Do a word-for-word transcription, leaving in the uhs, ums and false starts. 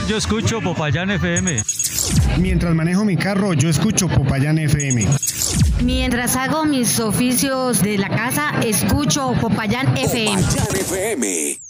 yo escucho Popayán F M. Mientras manejo mi carro, yo escucho Popayán F M. Mientras hago mis oficios de la casa, escucho Popayán F M. Popayán F M.